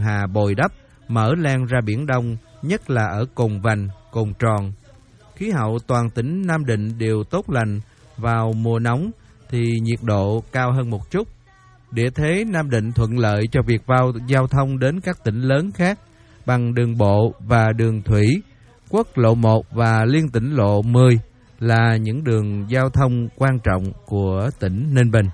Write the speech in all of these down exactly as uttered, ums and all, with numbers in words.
hà bồi đắp, mở lan ra Biển Đông, nhất là ở Cồn Vành, Cồn Tròn. Khí hậu toàn tỉnh Nam Định đều tốt lành, vào mùa nóng thì nhiệt độ cao hơn một chút. Địa thế Nam Định thuận lợi cho việc vào giao thông đến các tỉnh lớn khác bằng đường bộ và đường thủy. Quốc lộ một và liên tỉnh lộ mười là những đường giao thông quan trọng của tỉnh Ninh Bình.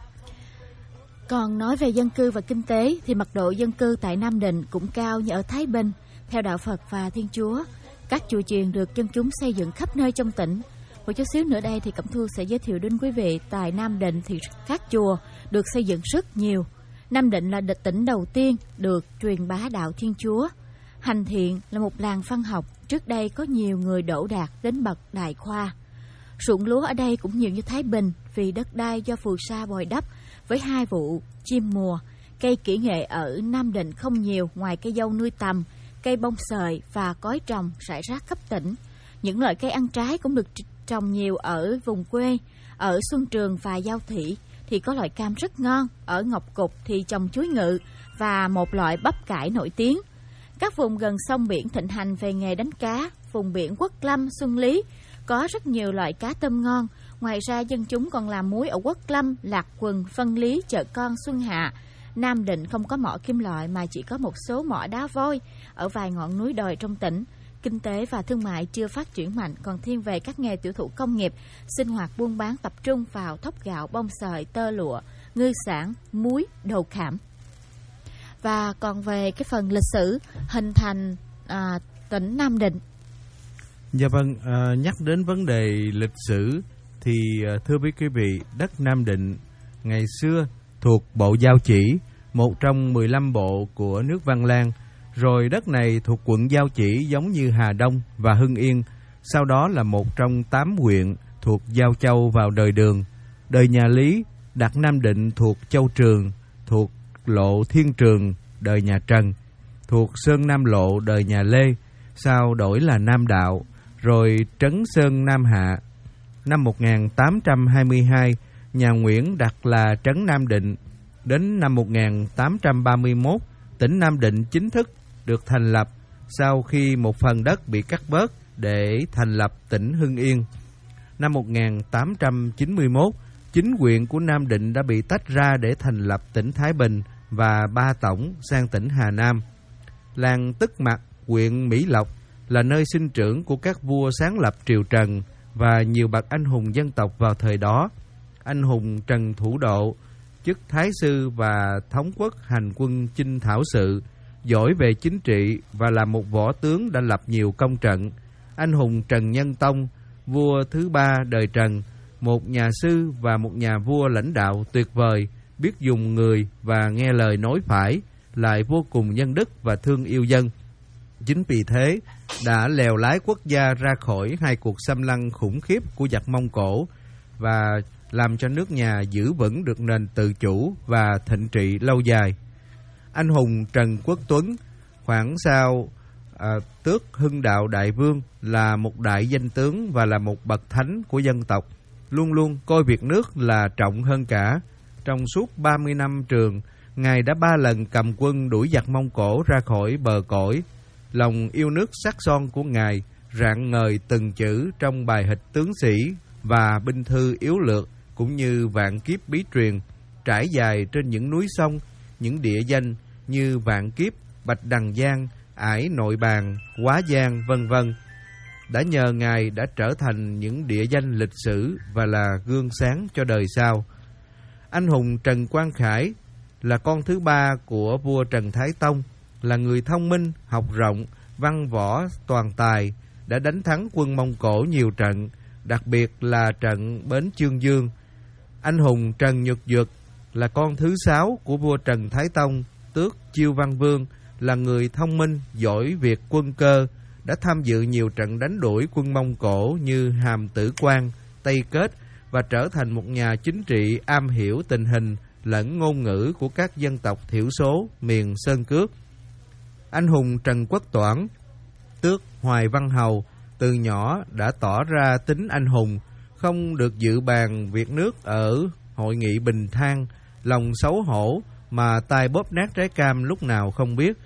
Còn nói về dân cư và kinh tế thì mật độ dân cư tại Nam Định cũng cao như ở Thái Bình. Theo đạo Phật và Thiên Chúa, các chùa chiền được dân chúng xây dựng khắp nơi trong tỉnh. Một chút xíu nữa đây thì Cẩm Thu sẽ giới thiệu đến quý vị tại Nam Định thì các chùa được xây dựng rất nhiều. Nam Định là tỉnh đầu tiên được truyền bá đạo Thiên Chúa. Hành Thiện là một làng văn học, trước đây có nhiều người đỗ đạt đến bậc đại khoa. Ruộng lúa ở đây cũng nhiều như Thái Bình vì đất đai do phù sa bồi đắp với hai vụ chim mùa. Cây kỹ nghệ ở Nam Định không nhiều ngoài cây dâu nuôi tầm, cây bông sời và cói trồng rải rác khắp tỉnh. Những loại cây ăn trái cũng được trồng nhiều ở vùng quê. Ở Xuân Trường và Giao Thủy thì có loại cam rất ngon, ở Ngọc Cục thì trồng chuối ngự và một loại bắp cải nổi tiếng. Các vùng gần sông biển thịnh hành về nghề đánh cá, vùng biển Quốc Lâm, Xuân Lý có rất nhiều loại cá tôm ngon. Ngoài ra dân chúng còn làm muối ở Quốc Lâm, Lạc Quần, Phân Lý, Chợ Con, Xuân Hạ. Nam Định không có mỏ kim loại mà chỉ có một số mỏ đá vôi ở vài ngọn núi đồi trong tỉnh. Kinh tế và thương mại chưa phát triển mạnh, còn thiên về các nghề tiểu thủ công nghiệp, sinh hoạt buôn bán tập trung vào thóc gạo, bông sợi, tơ lụa, ngư sản, muối, đồ khảm. Và còn về cái phần lịch sử hình thành à, tỉnh Nam Định. Dạ vâng, à, nhắc đến vấn đề lịch sử thì à, thưa quý vị, đất Nam Định ngày xưa thuộc bộ Giao Chỉ, một trong mười lăm bộ của nước Văn Lang. Rồi đất này thuộc quận Giao Chỉ giống như Hà Đông và Hưng Yên, sau đó là một trong tám huyện thuộc Giao Châu vào đời Đường. Đời nhà Lý đặt Nam Định thuộc Châu Trường, thuộc lộ Thiên Trường đời nhà Trần, thuộc Sơn Nam Lộ đời nhà Lê, sau đổi là Nam Đạo, rồi Trấn Sơn Nam Hạ. Năm một nghìn tám trăm hai mươi hai, nhà Nguyễn đặt là Trấn Nam Định. Đến năm một nghìn tám trăm ba mươi mốt, tỉnh Nam Định chính thức được thành lập sau khi một phần đất bị cắt bớt để thành lập tỉnh Hưng Yên. Năm một nghìn tám trăm chín mươi mốt, chính quyền của Nam Định đã bị tách ra để thành lập tỉnh Thái Bình và ba tổng sang tỉnh Hà Nam. Làng Tức Mặc, huyện Mỹ Lộc là nơi sinh trưởng của các vua sáng lập triều Trần và nhiều bậc anh hùng dân tộc vào thời đó. Anh hùng Trần Thủ Độ, chức thái sư và thống quốc hành quân chinh thảo sự, giỏi về chính trị và là một võ tướng đã lập nhiều công trận. Anh hùng Trần Nhân Tông, vua thứ ba đời Trần, một nhà sư và một nhà vua lãnh đạo tuyệt vời, biết dùng người và nghe lời nói phải, lại vô cùng nhân đức và thương yêu dân. Chính vì thế đã lèo lái quốc gia ra khỏi hai cuộc xâm lăng khủng khiếp của giặc Mông Cổ và làm cho nước nhà giữ vững được nền tự chủ và thịnh trị lâu dài. Anh hùng Trần Quốc Tuấn, khoảng sau à, tước Hưng Đạo Đại Vương, là một đại danh tướng và là một bậc thánh của dân tộc, luôn luôn coi việc nước là trọng hơn cả. Trong suốt ba mươi năm trường, Ngài đã ba lần cầm quân đuổi giặc Mông Cổ ra khỏi bờ cõi. Lòng yêu nước sắc son của Ngài rạng ngời từng chữ trong bài hịch tướng sĩ và binh thư yếu lược, cũng như vạn kiếp bí truyền, trải dài trên những núi sông, những địa danh như Vạn Kiếp, Bạch Đằng Giang, Ải Nội Bàn, Quá Giang, vân vân. Đã nhờ Ngài đã trở thành những địa danh lịch sử và là gương sáng cho đời sau. Anh hùng Trần Quang Khải là con thứ ba của vua Trần Thái Tông, là người thông minh, học rộng, văn võ toàn tài, đã đánh thắng quân Mông Cổ nhiều trận, đặc biệt là trận Bến Chương Dương. Anh hùng Trần Nhược Duật là con thứ sáu của vua Trần Thái Tông, tước Chiêu Văn Vương, là người thông minh, giỏi việc quân cơ, đã tham dự nhiều trận đánh đuổi quân Mông Cổ như Hàm Tử Quan, Tây Kết và trở thành một nhà chính trị am hiểu tình hình lẫn ngôn ngữ của các dân tộc thiểu số miền Sơn Cước. Anh hùng Trần Quốc Toản, tước Hoài Văn Hầu, từ nhỏ đã tỏ ra tính anh hùng, không được dự bàn việc nước ở hội nghị Bình Thang, lòng xấu hổ mà tay bóp nát trái cam lúc nào không biết,